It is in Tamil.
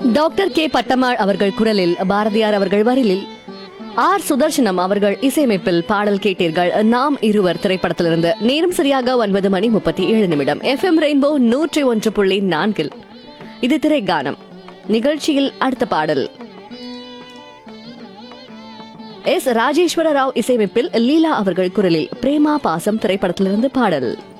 டாக்டர் கே பட்டம்மாள் அவர்கள் குரலில், பாரதியார் அவர்கள் வரிலில், ஆர் சுதர்சனம் அவர்கள் இசையமைப்பில் பாடல் கேட்டீர்கள். நாம் இருவர் திரைப்படத்திலிருந்து. நேரம் சரியாக 9:37. FM rainbow 101.4. இது திரைக்கானம். நிகழ்ச்சியில் அடுத்த பாடல் எஸ். ராஜேஸ்வர ராவ் இசையமைப்பில் லீலா அவர்கள் குரலில் பிரேமா பாசம் திரைப்படத்திலிருந்து பாடல்.